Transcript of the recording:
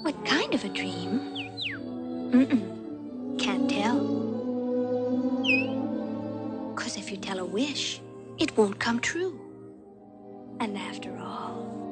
What kind of a dream? Can't tell. 'Cause if you tell a wish, it won't come true. And after all,